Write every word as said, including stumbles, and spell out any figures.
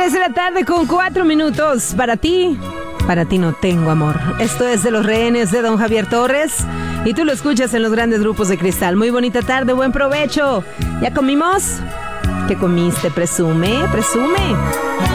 Tres de la tarde con cuatro minutos. Para ti, para ti no tengo amor. Esto es de Los Rehenes de Don Javier Torres. Y tú lo escuchas en los grandes grupos de Cristal. Muy bonita tarde, buen provecho. ¿Ya comimos? ¿Qué comiste? Presume, presume.